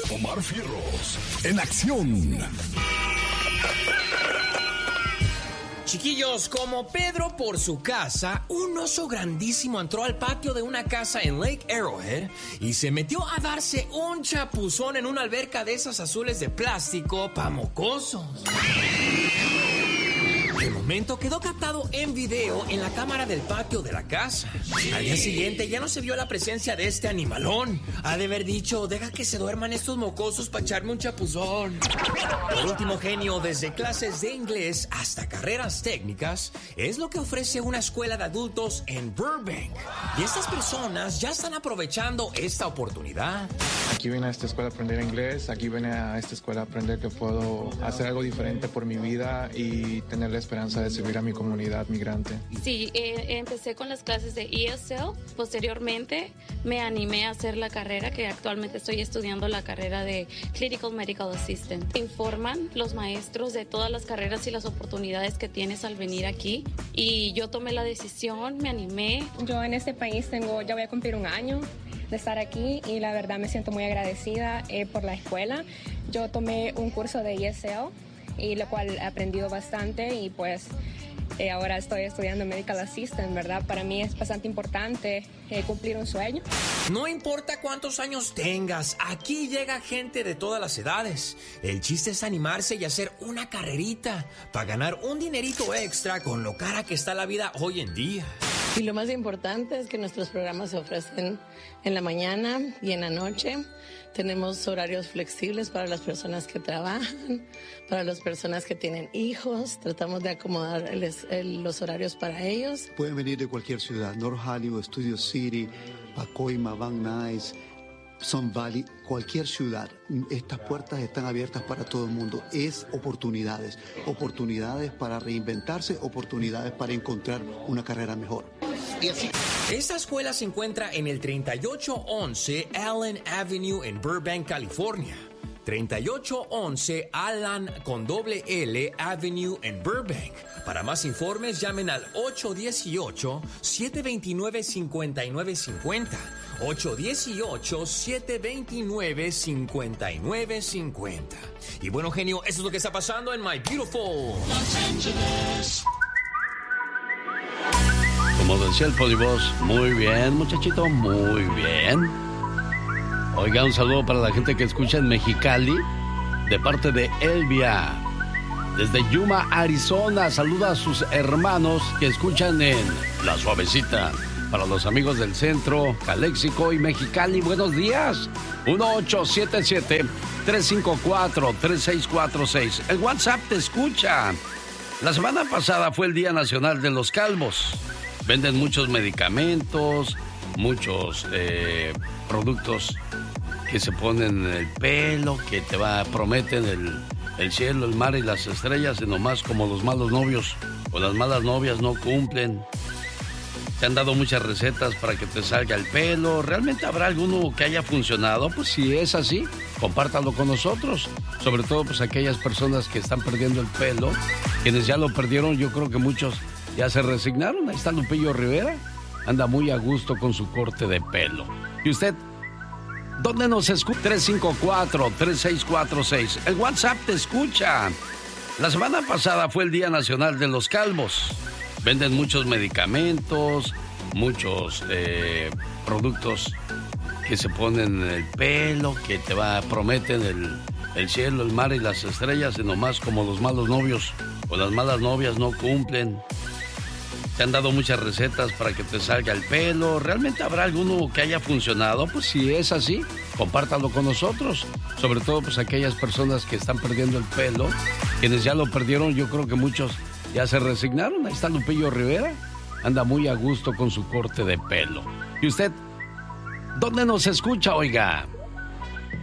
Omar Fierros, en acción. Chiquillos, como Pedro por su casa, un oso grandísimo entró al patio de una casa en Lake Arrowhead y se metió a darse un chapuzón en una alberca de esas azules de plástico pa' mocosos. El momento quedó captado en video en la cámara del patio de la casa. Al día siguiente ya no se vio la presencia de este animalón. Ha de haber dicho, deja que se duerman estos mocosos para echarme un chapuzón. Por último, genio, desde clases de inglés hasta carreras técnicas, es lo que ofrece una escuela de adultos en Burbank. Y estas personas ya están aprovechando esta oportunidad. Aquí vine a esta escuela a aprender inglés, aquí vine a esta escuela a aprender que puedo hacer algo diferente por mi vida y tener la esperanza de servir a mi comunidad migrante. Sí, empecé con las clases de ESL, posteriormente me animé a hacer la carrera que actualmente estoy estudiando, la carrera de Clinical Medical Assistant. Informan los maestros de todas las carreras y las oportunidades que tienes al venir aquí y yo tomé la decisión, me animé. Yo en este país ya voy a cumplir un año de estar aquí y la verdad me siento muy agradecida por la escuela. Yo tomé un curso de ESL y lo cual he aprendido bastante y pues ahora estoy estudiando Medical Assistant, ¿verdad? Para mí es bastante importante cumplir un sueño. No importa cuántos años tengas, aquí llega gente de todas las edades. El chiste es animarse y hacer una carrerita para ganar un dinerito extra con lo cara que está la vida hoy en día. Y lo más importante es que nuestros programas se ofrecen en la mañana y en la noche. Tenemos horarios flexibles para las personas que trabajan, para las personas que tienen hijos. Tratamos de acomodar los horarios para ellos. Pueden venir de cualquier ciudad, North Hollywood, Studio City, Pacoima, Van Nuys, Sun Valley, cualquier ciudad. Estas puertas están abiertas para todo el mundo. Es oportunidades para reinventarse, oportunidades para encontrar una carrera mejor. Esta escuela se encuentra en el 3811 Allen Avenue en Burbank, California. 3811 Allen con doble L Avenue en Burbank. Para más informes llamen al 818-729-5950. 818-729-5950. Y bueno, genio, eso es lo que está pasando en My Beautiful Los Angeles. Como decía el Polivoz, muy bien, muchachito, muy bien. Oiga, un saludo para la gente que escucha en Mexicali, de parte de Elvia. Desde Yuma, Arizona, saluda a sus hermanos que escuchan en La Suavecita. Para los amigos del centro, Caléxico y Mexicali, buenos días. 1877-354-3646. El WhatsApp te escucha. La semana pasada fue el Día Nacional de los Calvos. Venden muchos medicamentos, muchos productos que se ponen en el pelo, que prometen el cielo, el mar y las estrellas, y nomás como los malos novios o las malas novias no cumplen. Te han dado muchas recetas para que te salga el pelo. ¿Realmente habrá alguno que haya funcionado? Pues si es así, compártalo con nosotros. Sobre todo pues aquellas personas que están perdiendo el pelo. Quienes ya lo perdieron, yo creo que muchos ya se resignaron. Ahí está Lupillo Rivera. Anda muy a gusto con su corte de pelo. ¿Y usted? ¿Dónde nos escucha? 354-3646. El WhatsApp te escucha. La semana pasada fue el Día Nacional de los Calvos. Venden muchos medicamentos, muchos productos que se ponen en el pelo, que prometen el cielo, el mar y las estrellas, y nomás como los malos novios o las malas novias no cumplen. Te han dado muchas recetas para que te salga el pelo. ¿Realmente habrá alguno que haya funcionado? Pues si es así, compártalo con nosotros. Sobre todo pues aquellas personas que están perdiendo el pelo. Quienes ya lo perdieron, yo creo que muchos ya se resignaron. Ahí está Lupillo Rivera. Anda muy a gusto con su corte de pelo. ¿Y usted? ¿Dónde nos escucha, oiga?